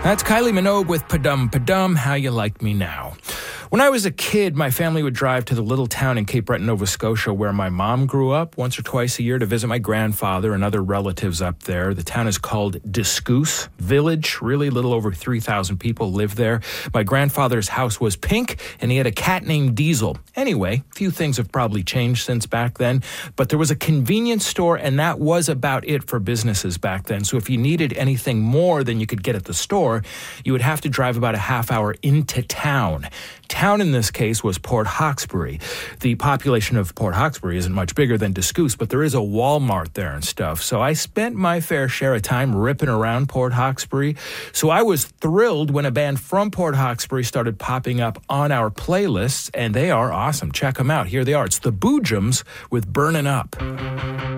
That's Kylie Minogue with Padum Padum, How You Like Me Now. When I was a kid, my family would drive to the little town in Cape Breton, Nova Scotia, where my mom grew up once or twice a year to visit my grandfather and other relatives up there. The town is called Discoos Village. Really little over 3,000 people live there. My grandfather's house was pink, and he had a cat named Diesel. Anyway, a few things have probably changed since back then, but there was a convenience store, and that was about it for businesses back then. So if you needed anything more than you could get at the store, you would have to drive about a half hour into town. Town in this case was Port Hawkesbury. The population of Port Hawkesbury isn't much bigger than Discoos, but there is a Walmart there and stuff. So I spent my fair share of time ripping around Port Hawkesbury. So I was thrilled when a band from Port Hawkesbury started popping up on our playlists, and they are awesome. Check them out. Here they are. It's the Boojums with Burnin' Up.